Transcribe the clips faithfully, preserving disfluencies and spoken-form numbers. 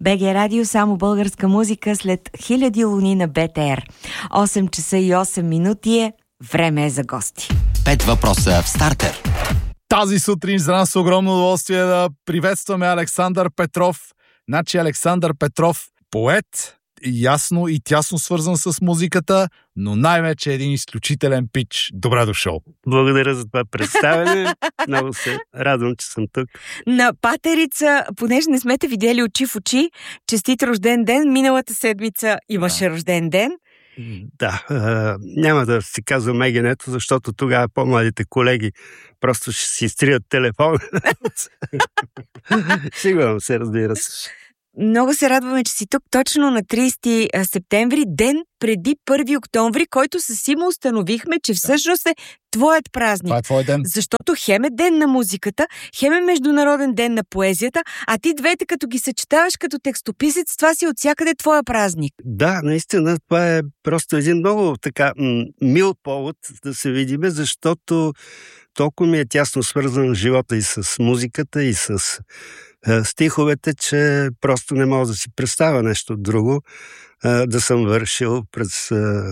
БГ Радио, само българска музика след хиляди луни на БТР. осем часа и осем минути е, време е за гости. Пет въпроса в стартер. Тази сутрин за нас огромно удоволствие да приветстваме Александър Петров. Значи Александър Петров, поет, ясно и тясно свързан с музиката, но най-вече един изключителен пич. Добре дошъл! Благодаря за това представяне. Много се радвам, че съм тук. На Патерица, понеже не сме те видели очи в очи, честит рожден ден. Миналата седмица имаше да. рожден ден. Да, а, няма да си казвам егенето, защото тогава по-младите колеги просто ще си изтрият телефон. Сигурно се, разбира се. Много се радваме, че си тук точно на тридесети септември, ден преди първи октомври, който със Симо установихме, че всъщност е твоят празник. Това е твой ден. Защото хем е ден на музиката, хем е международен ден на поезията, а ти двете като ги съчетаваш като текстописец, това си от всякъде твоя празник. Да, наистина, това е просто един много така м- мил повод да се видиме, защото толкова ми е тясно свързан живота и с музиката, и с стиховете, че просто не мога да си представя нещо друго да съм вършил през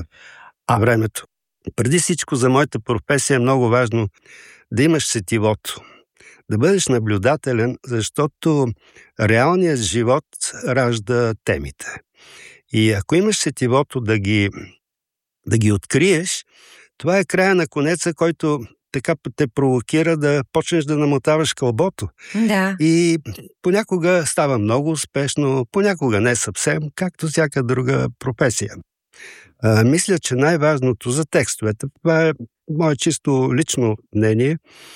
а, времето. Преди всичко за моята професия е много важно да имаш сетивото, да бъдеш наблюдателен, защото реалният живот ражда темите. И ако имаш сетивото да ги, да ги откриеш, това е края на конеца, който така те провокира да почнеш да намотаваш кълбото. Да. И понякога става много успешно, понякога не съвсем, както всяка друга професия. А, мисля, че най-важното за текстовете, това е мое чисто лично мнение,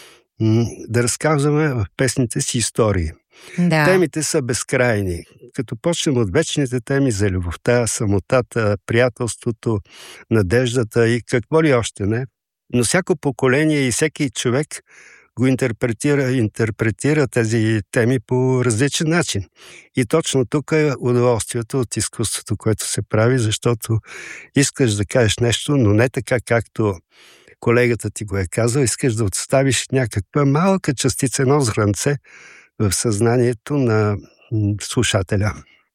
м- да разказваме в песните си истории. Да. Темите са безкрайни. Като почнем от вечните теми за любовта, самотата, приятелството, надеждата и какво ли още не, но всяко поколение и всеки човек го интерпретира, интерпретира тези теми по различен начин. И точно тук е удоволствието от изкуството, което се прави, защото искаш да кажеш нещо, но не така, както колегата ти го е казал, искаш да отставиш някаква малка частица, едно зранце в съзнанието на слушателя.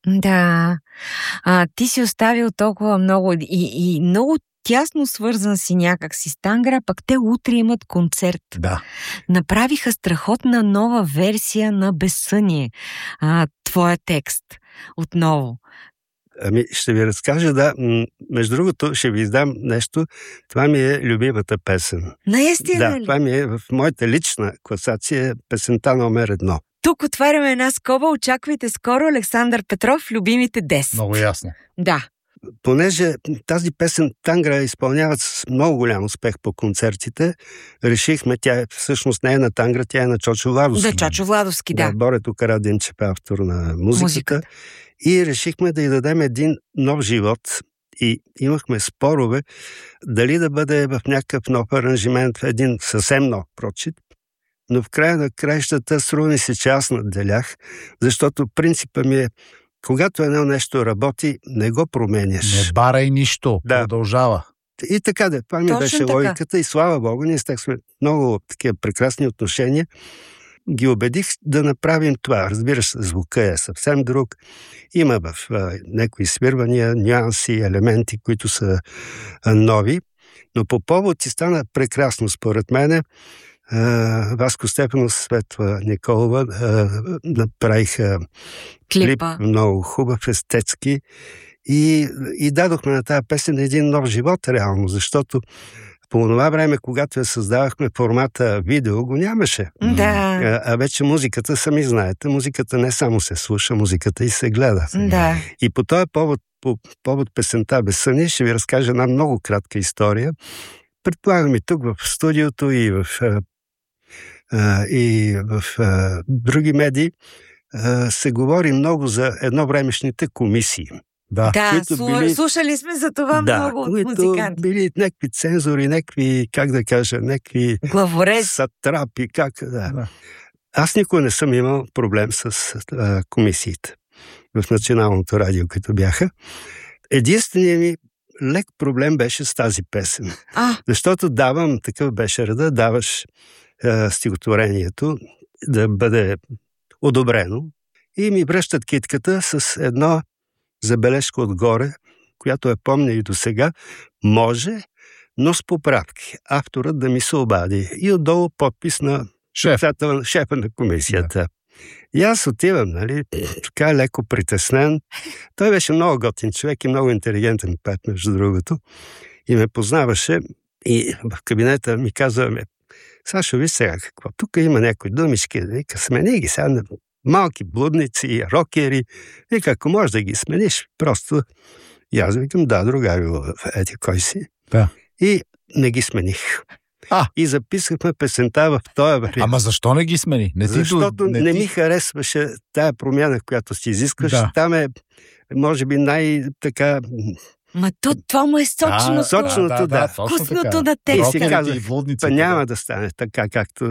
Да. А, ти си оставил толкова много и, и много тясно свързан си някак си с Тангра, пък те утре имат концерт. Да. Направиха страхотна нова версия на Безсъние. А, твоя текст. Отново. Ами, ще ви разкажа, да. Между другото, ще ви издам нещо. Това ми е любимата песен. Наистина Да, ли? това ми е в моята лична класация песента номер едно. Тук отваряме една скоба. Очаквайте скоро Александър Петров, любимите десет. Много ясно. Да. Понеже тази песен Тангра изпълняват с много голям успех по концертите, решихме, тя всъщност не е на Тангра, тя е на Чочо Владовски. За Чочо Владовски, да. Да, Борето Карадимчев е автор на музиката. Музиката. И решихме да й дадем един нов живот. И имахме спорове дали да бъде в някакъв нов аранжимент, един съвсем нов прочит. Но в края на краищата струва ми се, че аз надделях, защото принципа ми е, когато едно нещо работи, не го променяш. Не барай нищо, Да. Продължава. И така да, това ми Точно беше така. логиката и слава Богу, ние сме много такива прекрасни отношения. Ги убедих да направим това. Разбира се, звука е съвсем друг. Има в а, някои свирвания, нюанси, елементи, които са а, нови. Но по повод и стана прекрасно, според мене. Uh, Васко Стефанов, Светла Николова uh, направиха клип, много хубав, естетски и, и дадохме на тази песен един нов живот реално, защото по това време, когато я създавахме формата видео, го нямаше. Да. А, а вече музиката, сами знаете, музиката не само се слуша, музиката и се гледа. Да. И по този повод, по повод песента Безсъние, ще ви разкажа една много кратка история. Предполагам и тук в студиото и в Uh, и в uh, други медии uh, се говори много за едновремешните комисии. Да. Да, които слу... били... слушали сме за това да, много от които музиканти. били някакви цензори, някакви, как да кажа, някакви Главорез. сатрапи, как да. Да. Аз никога не съм имал проблем с uh, комисиите в Националното радио, които бяха. Единственият ми лек проблем беше с тази песен. А. Защото давам, такъв беше реда, даваш стихотворението да бъде одобрено И ми връщат китката с едно забележка отгоре, която я помня и до сега. Може, но с поправки. Авторът да ми се обади. И отдолу подпис на Шеф. шефа на комисията. Да. И аз отивам, нали, така леко притеснен. Той беше много готин човек и много интелигентен пет, между другото. И ме познаваше. И в кабинета ми казва, Сашо, виж сега какво. Тук има някои думички. Вика, смени ги сега. Малки блудници, рокери. Вика, ако можеш да ги смениш, просто... И аз викам, да, другарю, ети кой си. Да. И не ги смених. А. И записахме песента в този вариант. Ама защо не ги смени? Не Защото ти, не, не ти... ми харесваше тая промяна, която си изискваш. Да. Там е, може би, най-така... Ма то, това му е сочното. сочното, да. Вкусното на И текста. си казах, и блудниците, па да. няма да стане така, както